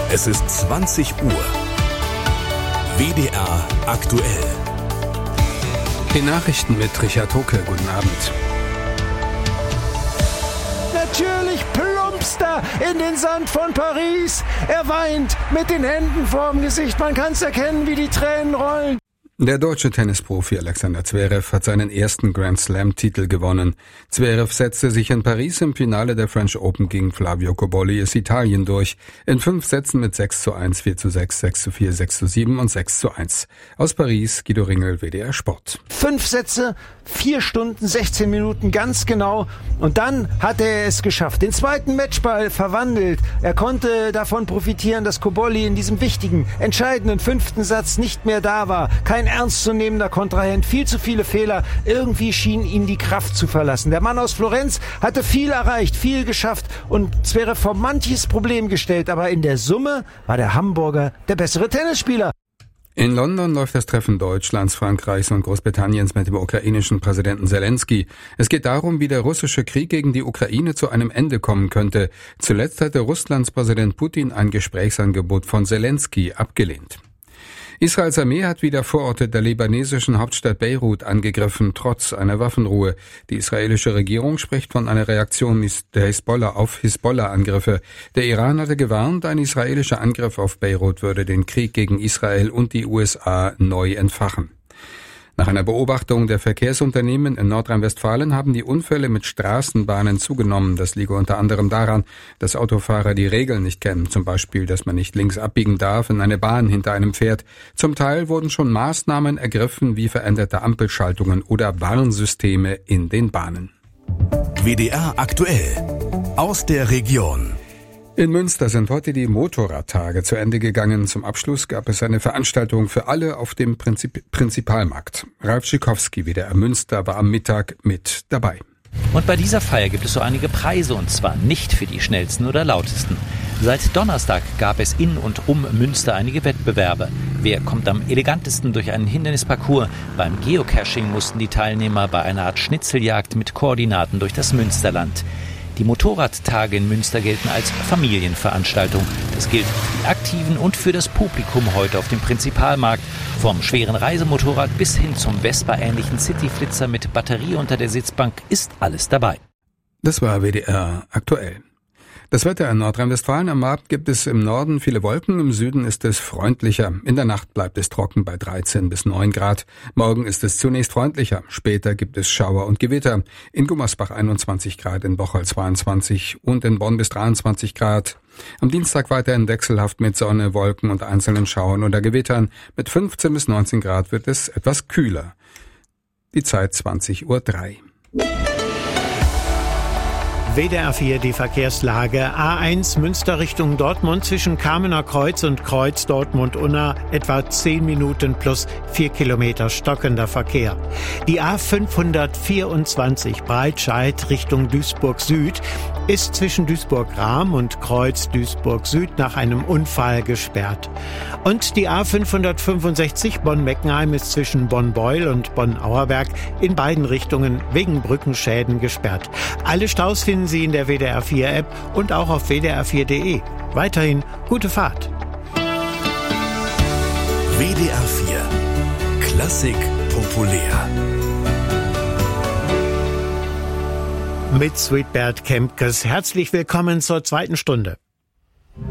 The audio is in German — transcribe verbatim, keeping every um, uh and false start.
Es ist zwanzig Uhr. W D R aktuell. Die Nachrichten mit Richard Hocke. Guten Abend. Natürlich plumpst er in den Sand von Paris. Er weint mit den Händen vorm Gesicht. Man kann es erkennen, wie die Tränen rollen. Der deutsche Tennisprofi Alexander Zverev hat seinen ersten Grand Slam-Titel gewonnen. Zverev setzte sich in Paris im Finale der French Open gegen Flavio Cobolli aus Italien durch. In fünf Sätzen mit sechs zu eins, vier zu sechs, sechs zu vier, sechs zu sieben und sechs zu eins. Aus Paris, Guido Ringel, W D R Sport. Fünf Sätze, vier Stunden, sechzehn Minuten, ganz genau. Und dann hat er es geschafft. Den zweiten Matchball verwandelt. Er konnte davon profitieren, dass Cobolli in diesem wichtigen, entscheidenden fünften Satz nicht mehr da war. Kein ernstzunehmender Kontrahent, viel zu viele Fehler. Irgendwie schien ihn die Kraft zu verlassen. Der Mann aus Florenz hatte viel erreicht, viel geschafft und Zverev vor manches Problem gestellt. Aber in der Summe war der Hamburger der bessere Tennisspieler. In London läuft das Treffen Deutschlands, Frankreichs und Großbritanniens mit dem ukrainischen Präsidenten Zelensky. Es geht darum, wie der russische Krieg gegen die Ukraine zu einem Ende kommen könnte. Zuletzt hatte Russlands Präsident Putin ein Gesprächsangebot von Zelensky abgelehnt. Israels Armee hat wieder Vororte der libanesischen Hauptstadt Beirut angegriffen, trotz einer Waffenruhe. Die israelische Regierung spricht von einer Reaktion der Hisbollah auf Hisbollah-Angriffe. Der Iran hatte gewarnt, ein israelischer Angriff auf Beirut würde den Krieg gegen Israel und die U S A neu entfachen. Nach einer Beobachtung der Verkehrsunternehmen in Nordrhein-Westfalen haben die Unfälle mit Straßenbahnen zugenommen. Das liege unter anderem daran, dass Autofahrer die Regeln nicht kennen. Zum Beispiel, dass man nicht links abbiegen darf, wenn eine Bahn hinter einem fährt. Zum Teil wurden schon Maßnahmen ergriffen, wie veränderte Ampelschaltungen oder Warnsysteme in den Bahnen. W D R aktuell. Aus der Region. In Münster sind heute die Motorradtage zu Ende gegangen. Zum Abschluss gab es eine Veranstaltung für alle auf dem Prinzip- Prinzipalmarkt. Ralf Schikowski, W D R Münster, war am Mittag mit dabei. Und bei dieser Feier gibt es so einige Preise, und zwar nicht für die schnellsten oder lautesten. Seit Donnerstag gab es in und um Münster einige Wettbewerbe. Wer kommt am elegantesten durch einen Hindernisparcours? Beim Geocaching mussten die Teilnehmer bei einer Art Schnitzeljagd mit Koordinaten durch das Münsterland. Die Motorradtage in Münster gelten als Familienveranstaltung. Das gilt für die Aktiven und für das Publikum heute auf dem Prinzipalmarkt. Vom schweren Reisemotorrad bis hin zum Vespa-ähnlichen Cityflitzer mit Batterie unter der Sitzbank ist alles dabei. Das war W D R aktuell. Das Wetter in Nordrhein-Westfalen: am Abend gibt es im Norden viele Wolken, im Süden ist es freundlicher. In der Nacht bleibt es trocken bei dreizehn bis neun Grad. Morgen ist es zunächst freundlicher, später gibt es Schauer und Gewitter. In Gummersbach einundzwanzig Grad, in Bocholt zweiundzwanzig und in Bonn bis dreiundzwanzig Grad. Am Dienstag weiterhin wechselhaft mit Sonne, Wolken und einzelnen Schauern oder Gewittern. Mit fünfzehn bis neunzehn Grad wird es etwas kühler. Die Zeit zwanzig Uhr drei. W D R vier, die Verkehrslage. A eins Münster Richtung Dortmund zwischen Kamener Kreuz und Kreuz Dortmund-Unna etwa zehn Minuten plus vier Kilometer stockender Verkehr. Die A fünfhundertvierundzwanzig Breitscheid Richtung Duisburg Süd ist zwischen Duisburg-Rahm und Kreuz Duisburg Süd nach einem Unfall gesperrt. Und die A fünfhundertfünfundsechzig Bonn-Meckenheim ist zwischen Bonn-Beul und Bonn-Auerberg in beiden Richtungen wegen Brückenschäden gesperrt. Alle Staus finden Sie in der W D R vier App und auch auf w d r vier punkt d e. Weiterhin gute Fahrt. W D R vier. Klassik populär. Mit Sweetbert Kempkes. Herzlich willkommen zur zweiten Stunde.